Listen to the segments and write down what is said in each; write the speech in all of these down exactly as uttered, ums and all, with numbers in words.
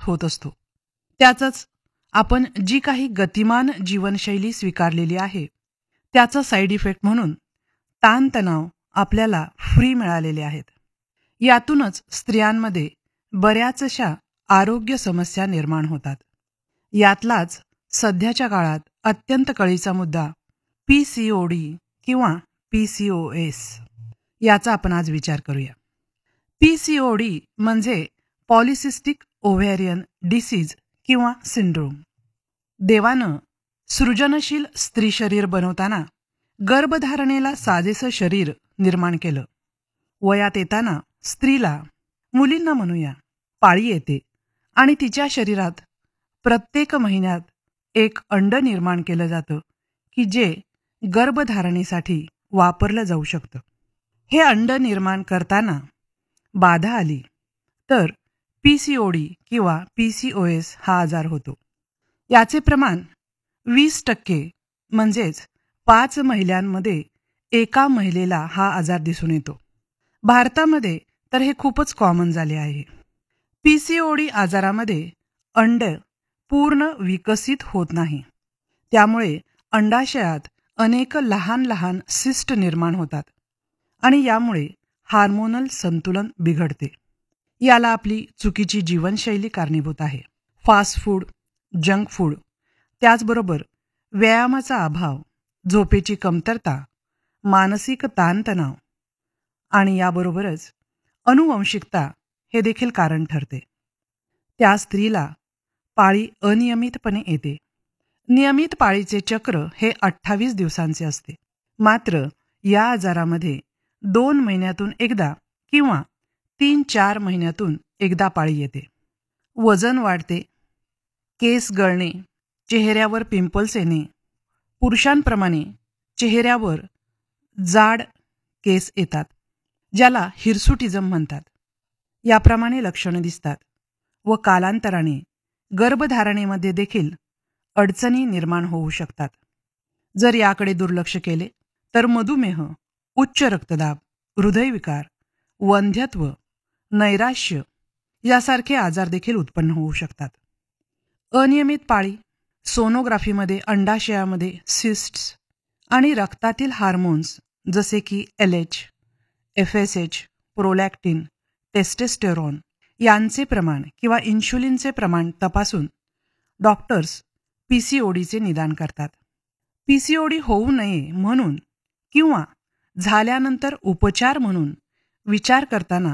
होत असतो. त्याचंच आपण जी काही गतिमान जीवनशैली स्वीकारलेली आहे त्याचा साईड इफेक्ट म्हणून ताणतणाव आपल्याला फ्री मिळालेले आहेत. यातूनच स्त्रियांमध्ये बऱ्याचशा आरोग्य समस्या निर्माण होतात. यातलाच सध्याच्या काळात अत्यंत कळीचा मुद्दा पी सी ओ डी किंवा पी सी ओ एस याचा आपण आज विचार करूया. पी सी ओ डी म्हणजे पॉलिसिस्टिक ओव्हेरियन डिसीज किंवा सिंड्रोम. देवानं सृजनशील स्त्री शरीर बनवताना गर्भधारणेला साजेसं शरीर निर्माण केलं. वयात येताना स्त्रीला, मुलींना म्हणूया, पाळी येते आणि तिच्या शरीरात प्रत्येक महिन्यात एक अंड निर्माण केलं जातं की जे गर्भधारणेसाठी वापरलं जाऊ शकतं. हे अंड निर्माण करताना बाधा आली तर पी सी ओ डी किंवा पी सी ओ एस हा आजार होतो. याचे प्रमाण वीस टक्के म्हणजेच पाच महिलांमध्ये एका महिलेला हा आजार दिसून येतो. भारतामध्ये तर हे खूपच कॉमन झाले आहे. पी सी ओ डी आजारामध्ये अंड पूर्ण विकसित होत नाही. त्यामुळे अंडाशयात अनेक लहान लहान सिस्ट निर्माण होतात आणि यामुळे हार्मोनल संतुलन बिघडते. याला आपली चुकीची जीवनशैली कारणीभूत आहे. फास्ट फूड, जंक फूड, त्याचबरोबर व्यायामाचा अभाव, झोपेची कमतरता, मानसिक ताणतणाव आणि याबरोबरच अनुवंशिकता हे देखील कारण ठरते. त्या स्त्रीला पाळी अनियमितपणे येते. नियमित पाळीचे चक्र हे अठ्ठावीस दिवसांचे असते. मात्र या आजारामध्ये दोन महिन्यातून एकदा किंवा तीन चार महिन्यातून एकदा पाळी येते. वजन वाढते, केस गळणे, चेहऱ्यावर पिंपल्स येणे, पुरुषांप्रमाणे चेहऱ्यावर जाड केस येतात, ज्याला हिरसुटिझम म्हणतात, याप्रमाणे लक्षणं दिसतात व कालांतराने गर्भधारणेमध्ये देखील अडचणी निर्माण होऊ शकतात. जर याकडे दुर्लक्ष केले तर मधुमेह, उच्च रक्तदाब, हृदयविकार, वंध्यत्व, नैराश्य यासारखे आजार देखील उत्पन्न होऊ शकतात. अनियमित पाळी, सोनोग्राफीमध्ये अंडाशयामध्ये सिस्ट्स आणि रक्तातील हार्मोन्स जसे की L H, F S H, prolactin, testosterone यांचे प्रमाण किंवा इन्शुलिनचे प्रमाण तपासून डॉक्टर्स पी सी ओ डीचे निदान करतात. पी सी ओ डी होऊ नये म्हणून किंवा झाल्यानंतर उपचार म्हणून विचार करताना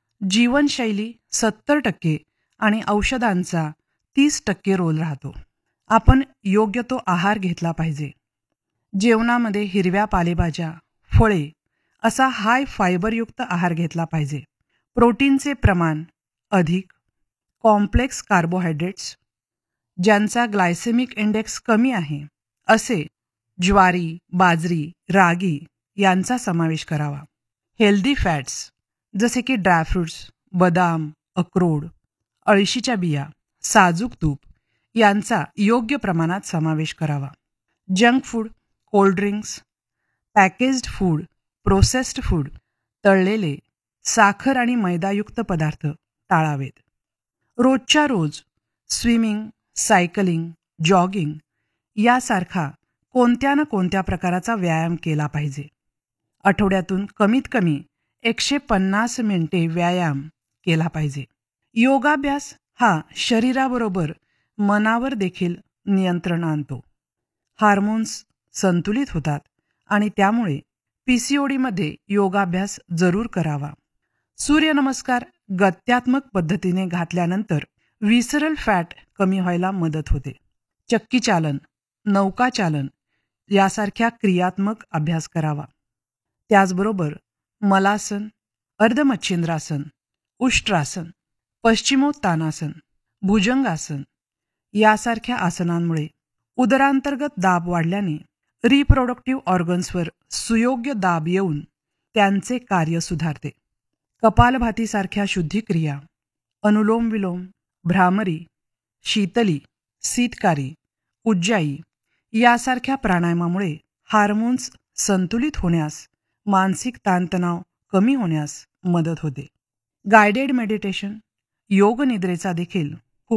जीवनशैली सत्तर टक्के आणि औषधांचा तीस टक्के रोल राहतो. आपण योग्य तो आहार घेतला पाहिजे. जेवणामध्ये हिरव्या पालेभाज्या, फळे असा हाय फायबरयुक्त आहार घेतला पाहिजे. प्रोटीनचे प्रमाण अधिक, कॉम्प्लेक्स कार्बोहायड्रेट्स ज्यांचा ग्लायसेमिक इंडेक्स कमी आहे असे ज्वारी, बाजरी, रागी यांचा समावेश करावा. हेल्दी फॅट्स जसे की ड्रायफ्रुट्स, बदाम, अक्रोड, अळशीच्या बिया, साजूक तूप यांचा योग्य प्रमाणात समावेश करावा. Junk food, cold drinks, packaged food, processed food, तळलेले, साखर आणि मैदायुक्त पदार्थ टाळावेत. रोजच्या रोज स्विमिंग, सायकलिंग, जॉगिंग यासारखा कोणत्या ना कोणत्या प्रकाराचा व्यायाम केला पाहिजे. आठवड्यातून कमीत कमी एकशे पन्नास मिनिटे व्यायाम केला पाहिजे. योगाभ्यास हा शरीराबरोबर मनावर देखील नियंत्रण आणतो. हार्मोन्स संतुलित होतात आणि त्यामुळे पी सी ओ डीमध्ये योगाभ्यास जरूर करावा. सूर्यनमस्कार गत्यात्मक पद्धतीने घातल्यानंतर विसरल फॅट कमी व्हायला मदत होते. चक्कीचालन, नौकाचालन यासारख्या क्रियात्मक अभ्यास करावा. त्याचबरोबर मलासन, अर्धमच्छिंद्रासन, उष्ट्रासन, पश्चिमोत्तानासन, भुजंगासन यासारख्या आसनांमुळे उदरांतर्गत दाब वाढल्याने रिप्रोडक्टिव्ह ऑर्गन्सवर सुयोग्य दाब येऊन त्यांचे कार्य सुधारते. कपालभातीसारख्या शुद्धिक्रिया, अनुलोम विलोम, भ्रामरी, शीतली, शीतकारी, उज्जाई यासारख्या प्राणायामामुळे हार्मोन्स संतुलित होण्यास, मानसिक ताणतणाव कमी होण्यास मदत होते. गायडेड मेडिटेशन, योग निद्रेचा देखील